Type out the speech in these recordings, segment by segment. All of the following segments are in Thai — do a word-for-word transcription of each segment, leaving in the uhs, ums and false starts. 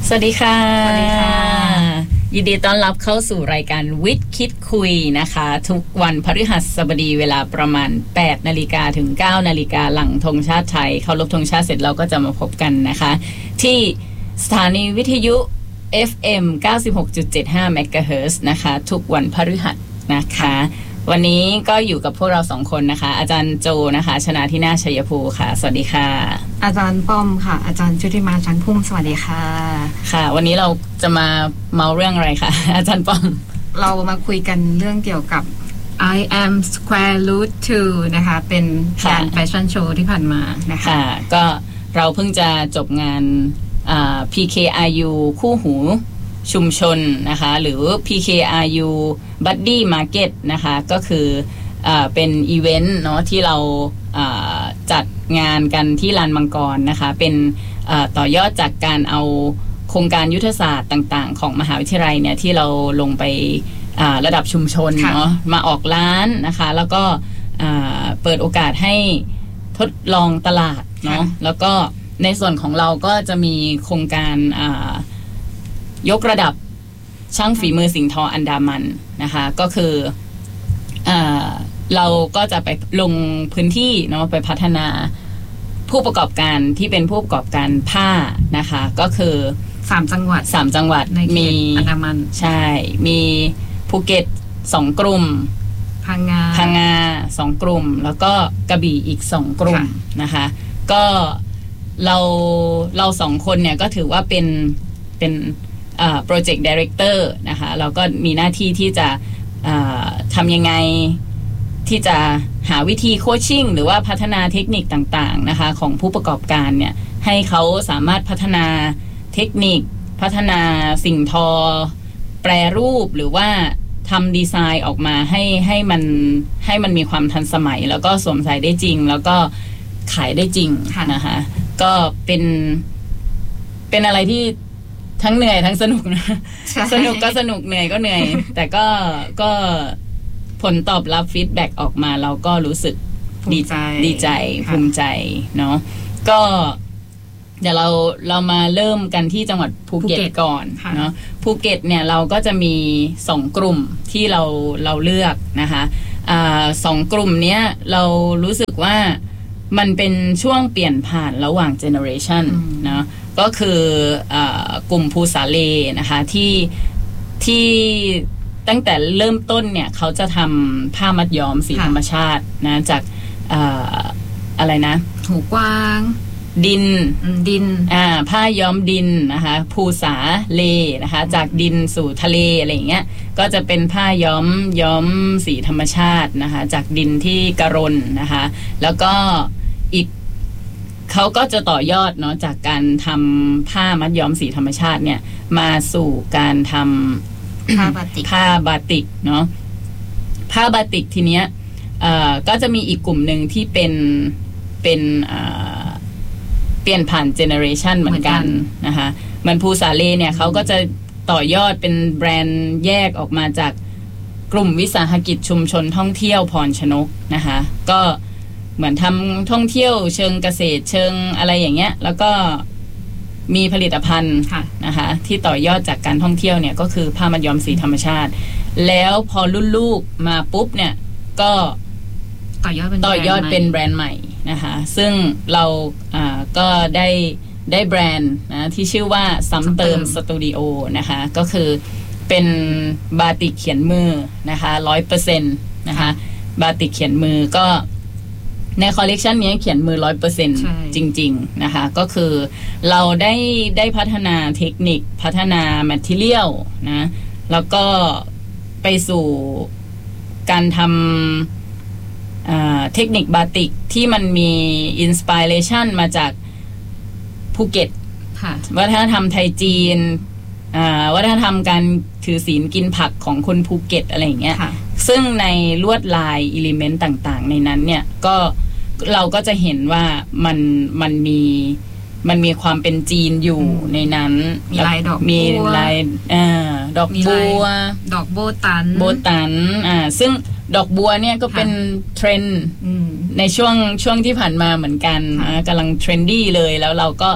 สวัสดีค่ะสวัสดีค่ะยินดีต้อนรับเข้าสู่รายการวิทย์คิดคุยนะคะทุกวันพฤหัสบดีเวลาประมาณแปดนาฬิกาถึงเก้านาฬิกาหลังธงชาติไทยเคารพธงชาติเสร็จเราก็จะมาพบกันนะคะที่สถานีวิทยุ เอฟ เอ็ม เก้าสิบหกจุดเจ็ดห้า เมกะเฮิรตซ์นะคะทุกวันพฤหัสนะคะวันนี้ก็อยู่กับพวกเราสองคนนะคะอาจารย์โจนะคะชนาธินาชัยภูค่ะสวัสดีค่ะอาจารย์ป้อมค่ะอาจารย์ชุติมาชันพุ่มสวัสดีค่ะค่ะวันนี้เราจะมาเมาเรื่องอะไรคะอาจารย์ป้อมเรามาคุยกันเรื่องเกี่ยวกับ I am square root two นะคะเป็นงานแฟชั่นโชว์ที่ผ่านมานะคะค่ะก็เราเพิ่งจะจบงานอ่า พี เค อาร์ ยู คู่หูชุมชนนะคะหรือ พี เค อาร์ ยู Buddy Market นะคะก็คืออ่าเป็นอีเวนต์เนาะที่เราอ่าจัดงานกันที่ลานมังกรนะคะเป็นอ่าต่อยอดจากการเอาโครงการยุทธศาสตร์ต่างๆของมหาวิทยาลัยเนี่ยที่เราลงไปอ่าระดับชุมชนเนาะมาออกร้านนะคะแล้วก็อ่าเปิดโอกาสให้ทดลองตลาดเนาะแล้วก็ในส่วนของเราก็จะมีโครงการอ่ายกระดับช่างฝีมือสิ่งทออันดามันนะคะก็คืออ่าเราก็จะไปลงพื้นที่เนาะไปพัฒนาผู้ประกอบการที่เป็นผู้ประกอบการผ้านะคะก็คือสามจังหวัดสามจังหวัดมีอันดามันใช่มีภูเก็ตสองกลุ่มพังงาพังงาสองกลุ่มแล้วก็กระบี่อีกสองกลุ่มนะคะก็เราเราสองคนเนี่ยก็ถือว่าเป็นเป็นโปรเจกต์ไดเรคเตอร์นะคะเราก็มีหน้าที่ที่จะทำยังไงที่จะหาวิธีโคชชิ่งหรือว่าพัฒนาเทคนิคต่างๆนะคะของผู้ประกอบการเนี่ยให้เขาสามารถพัฒนาเทคนิคพัฒนาสิ่งทอแปรรูปหรือว่าทำดีไซน์ออกมาให้ให้มันให้มันมีความทันสมัยแล้วก็สวมใส่ได้จริงแล้วก็ขายได้จริงนะคะก็เป็นเป็นอะไรที่ทั้งเหนื่อยทั้งสนุกนะสนุกก็สนุกเหนื่อยก็เหนื่อยแต่ก็ก็ผลตอบรับฟีดแบ็กออกมาเราก็รู้สึกดีใจดีใจภูมิใจเนาะก็เดี๋ยวเราเรามาเริ่มกันที่จังหวัดภูเก็ตก่อนเนาะภูเก็ตเนี่ยเราก็จะมีสองกลุ่มที่เราเราเลือกนะคะอ่าสองกลุ่มเนี้ยเรารู้สึกว่ามันเป็นช่วงเปลี่ยนผ่านระหว่างเจเนอเรชันเนาะก็คือกลุ่มภูสาเลนะคะที่ที่ตั้งแต่เริ่มต้นเนี่ยเขาจะทำผ้ามัดย้อมสีธรรมชาตินะจากอะไรนะหูกวางดินดินอ่าผ้าย้อมดินนะคะภูสาเลนะคะจากดินสู่ทะเลอะไรอย่างเงี้ยก็จะเป็นผ้าย้อมย้อมสีธรรมชาตินะคะจากดินที่กระรนนะคะแล้วก็อีกเขาก็จะต่อยอดเนาะจากการทำผ้ามัดย้อมสีธรรมชาติเนี่ยมาสู่การทำผ้าบาติกผ้าบาติกเนาะผ้าบาติกทีเนี้ยเอ่อก็จะมีอีกกลุ่มหนึ่งที่เป็นเป็นเอ่อเปลี่ยนผ่านเจเนอเรชันเหมือนกันนะคะมันภูสาเลเนี่ยเขาก็จะต่อยอดเป็นแบรนด์แยกออกมาจากกลุ่มวิสาหกิจชุมชนท่องเที่ยวพรชนกนะคะก็เหมือนทำท่องเที่ยวเชิงเกษตรเชิงอะไรอย่างเงี้ยแล้วก็มีผลิตภัณฑ์นะคะที่ต่อยอดจากการท่องเที่ยวเนี่ยก็คือผ้ามัดย้อมสีธรรมชาติแล้วพอรุ่นลูกมาปุ๊บเนี่ยก็ต่อยอดเป็นต่อยอดเป็นแบรนด์ใหม่นะคะซึ่งเราอ่าก็ได้ได้แบรนด์นะที่ชื่อว่าซ้ำเติมสตูดิโอนะคะก็คือเป็นบาติกเขียนมือนะคะร้อยเปอร์เซ็นต์นะคะบาติกเขียนมือก็ในคอลเลกชันนี้เขียนมือ ร้อยเปอร์เซ็นต์ จริงๆนะคะก็คือเราได้ได้พัฒนาเทคนิคพัฒนาแมททีเรียลนะแล้วก็ไปสู่การทำเทคนิคบาติกที่มันมีอินสปิเรชันมาจากภูเก็ตวัฒนธรรมไทยจีนวัฒนธรรมการถือศีลกินผักของคนภูเก็ตอะไรอย่างเงี้ยซึ่งในลวดลายอิเลเมนต์ต่างๆในนั้นเนี่ยก็เราก็จะเห็นว่ามันมันมีมันมีความเป็นจีนอยู่ในนั้นมีลายดอกมีลายอ่าดอกบัวดอกโบตันโบตันอ่าซึ่งดอกบัวเนี่ยก็เป็นเทรนด์ในช่วงช่วงที่ผ่านมาเหมือนกันกำลังเทรนดี้เลยแล้วเราก็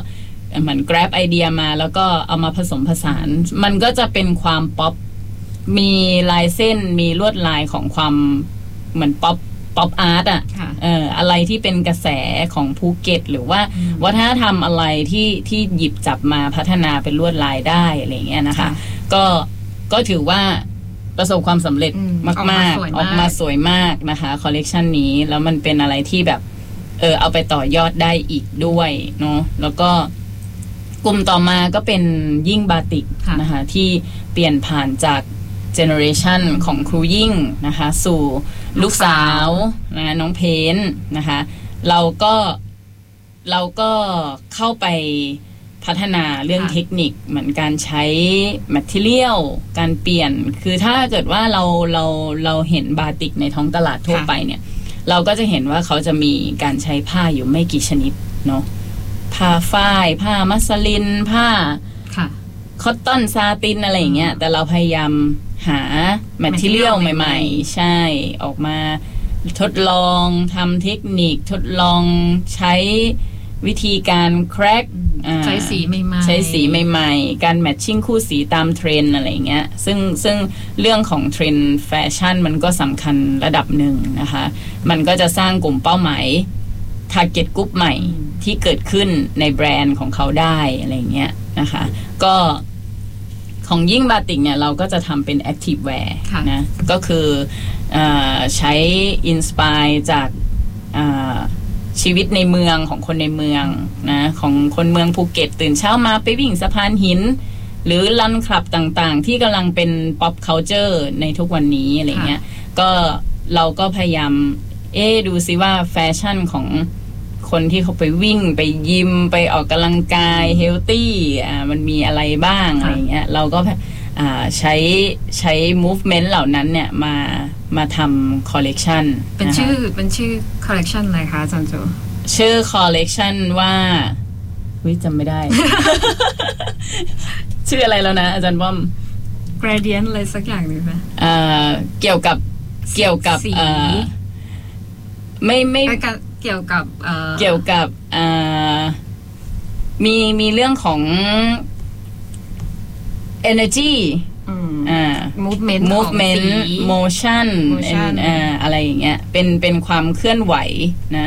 เหมือน grab ไอเดียมาแล้วก็เอามาผสมผสานมันก็จะเป็นความป๊อปมีลายเส้นมีลวดลายของความเหมือนป๊อปป๊อปอาร์ตอ่ะเอ่ออะไรที่เป็นกระแสของภูเก็ตหรือว่าวัฒนธรรมอะไรที่ที่หยิบจับมาพัฒนาเป็นลวดลายได้อะไรเงี้ยนะคะก็ก็ถือว่าประสบความสำเร็จมากๆออกมาสวยมากนะคะคอลเลกชันนี้แล้วมันเป็นอะไรที่แบบเออเอาไปต่อยอดได้อีกด้วยเนาะแล้วก็กลุ่มต่อมาก็เป็นยิ่งบาติกนะคะที่เปลี่ยนผ่านจากเจเนอเรชันของครูยิ่งนะคะสู่ลูกสาวนะน้องเพนนะคะเราก็เราก็เข้าไปพัฒนาเรื่องเทคนิคเหมือนการใช้ material การเปลี่ยนคือถ้าเกิดว่าเราเราเราเห็นบาติกในท้องตลาดทั่วไปเนี่ยเราก็จะเห็นว่าเขาจะมีการใช้ผ้าอยู่ไม่กี่ชนิดเนาะผ้าฝ้ายผ้ามัสลินผ้าคอตตอนซาตินอะไรอย่างเงี้ยแต่เราพยายามหาแมทเทียลใหม่ๆใช่ออกมาทดลองทำเทคนิคทดลองใช้วิธีการแคร็กใช้สีใหม่ๆใช้สีใหม่ๆการแมทชิ่งคู่สีตามเทรนด์อะไรเงี้ยซึ่งซึ่งเรื่องของเทรนด์แฟชั่นมันก็สำคัญระดับหนึ่งนะคะมันก็จะสร้างกลุ่มเป้าหมายทาร์เก็ตกลุ่มใหม่ที่เกิดขึ้นในแบรนด์ของเขาได้อะไรเงี้ยนะคะก็ของยิ่งบาติกเนี่ยเราก็จะทำเป็น active wear นะก็คือเอ่อใช้อินสปายจากชีวิตในเมืองของคนในเมืองนะของคนเมืองภูเก็ตตื่นเช้ามาไปวิ่งสะพานหินหรือลันคลับต่างๆที่กำลังเป็น pop culture ในทุกวันนี้อะไรเงี้ยก็เราก็พยายามเอ๊ดูซิว่าแฟชั่นของคนที่เขาไปวิ่งไปยิมไปออกกำลังกายเฮลตี้อ่ามันมีอะไรบ้างอะไรเงี้ยเราก็อ่าใช้ใช้ movement เหล่านั้นเนี่ยมามาทำคอลเลกชันเป็นชื่อเป็นชื่อคอลเลกชันอะไรคะอาจารย์โจชื่อคอลเลกชันว่าวิจำไม่ได้ ชื่ออะไรแล้วนะอาจารย์ป้อม gradient อะไรสักอย่างหนึ่งไหมอ่าเกี่ยวกับเกี่ยวกับอ่าไม่ไม่เกี่ยวกับเกี่ยวกับมีมีเรื่องของ energy อ่า movement movement motion อ่าอะไรอย่างเงี้ยเป็นเป็นความเคลื่อนไหวนะ